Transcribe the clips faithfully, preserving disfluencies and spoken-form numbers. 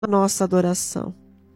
a nossa adoração.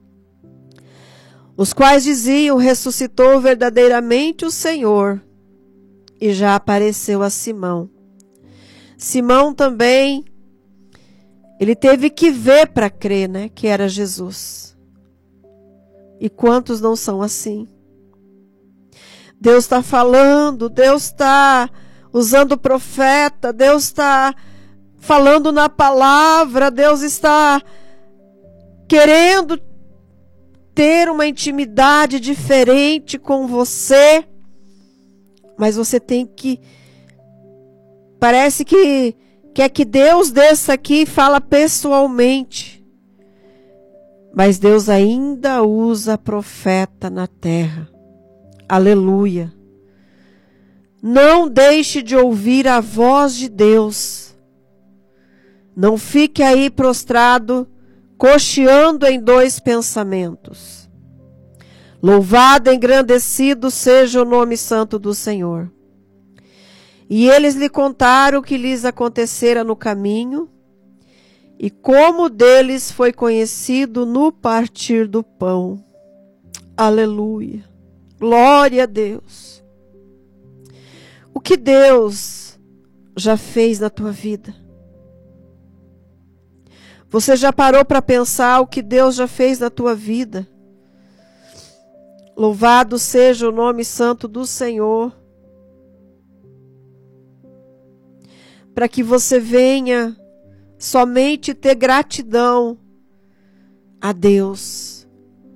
Os quais diziam: ressuscitou verdadeiramente o Senhor, e já apareceu a Simão. Simão também, ele teve que ver para crer, né, que era Jesus. E quantos não são assim? Deus está falando, Deus está usando o profeta, Deus está falando na palavra, Deus está querendo ter uma intimidade diferente com você, mas você tem que, parece que quer que Deus desça aqui e fala pessoalmente, mas Deus ainda usa profeta na terra. Aleluia. Não deixe de ouvir a voz de Deus. Não fique aí prostrado, cocheando em dois pensamentos. Louvado e engrandecido seja o nome santo do Senhor. E eles lhe contaram o que lhes acontecera no caminho, e como deles foi conhecido no partir do pão. Aleluia. Glória a Deus. O que Deus já fez na tua vida? Você já parou para pensar o que Deus já fez na tua vida? Louvado seja o nome santo do Senhor. Para que você venha somente ter gratidão a Deus.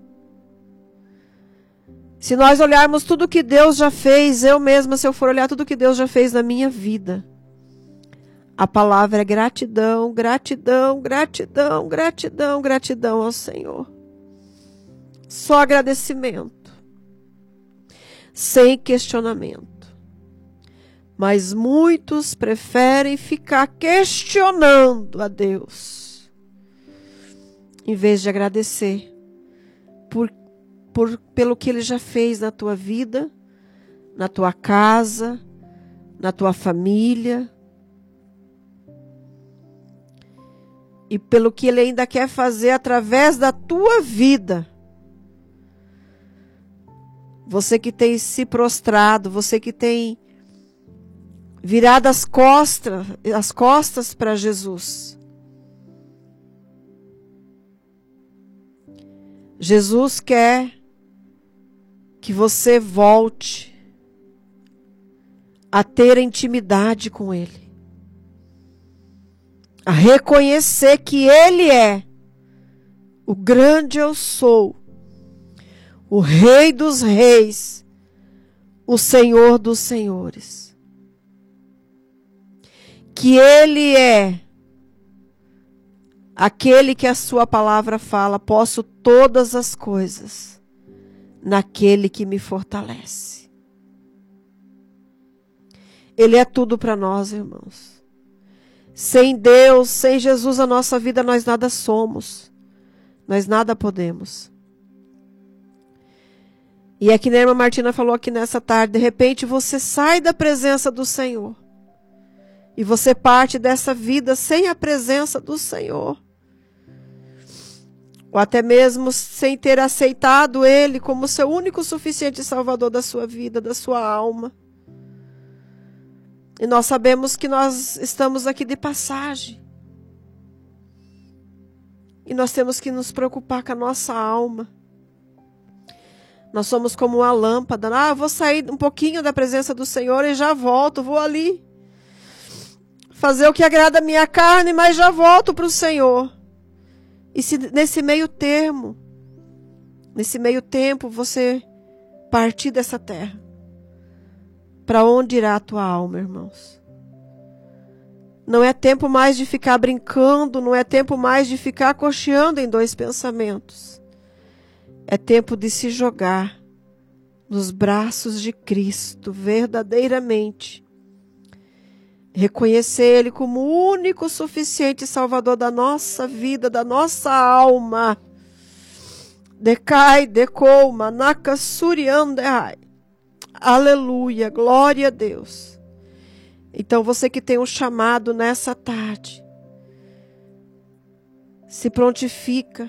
Se nós olharmos tudo que Deus já fez, eu mesma, se eu for olhar tudo que Deus já fez na minha vida, a palavra é gratidão, gratidão, gratidão, gratidão, gratidão ao Senhor. Só agradecimento, sem questionamento. Mas muitos preferem ficar questionando a Deus, em vez de agradecer por, por, pelo que Ele já fez na tua vida, na tua casa, na tua família, e pelo que Ele ainda quer fazer através da tua vida. Você que tem se prostrado, você que tem virado as costas, as costas para Jesus. Jesus quer que você volte a ter intimidade com Ele, a reconhecer que Ele é o grande eu sou, o Rei dos reis, o Senhor dos senhores. Que Ele é aquele que a sua palavra fala: posso todas as coisas naquele que me fortalece. Ele é tudo para nós, irmãos. Sem Deus, sem Jesus na nossa vida, nós nada somos. Nós nada podemos. E é que a irmã Martina falou aqui nessa tarde, de repente você sai da presença do Senhor. E você parte dessa vida sem a presença do Senhor. Ou até mesmo sem ter aceitado Ele como seu único suficiente Salvador da sua vida, da sua alma. E nós sabemos que nós estamos aqui de passagem. E nós temos que nos preocupar com a nossa alma. Nós somos como uma lâmpada. Ah, eu vou sair um pouquinho da presença do Senhor e já volto, vou ali fazer o que agrada a minha carne, mas já volto para o Senhor. E se nesse meio termo, nesse meio tempo, você partir dessa terra, para onde irá a tua alma, irmãos? Não é tempo mais de ficar brincando, não é tempo mais de ficar cocheando em dois pensamentos. É tempo de se jogar nos braços de Cristo, verdadeiramente. Reconhecer Ele como o único suficiente Salvador da nossa vida, da nossa alma. Decai, decou, manaka suriandehai. Aleluia, glória a Deus. Então você que tem um chamado nessa tarde, se prontifica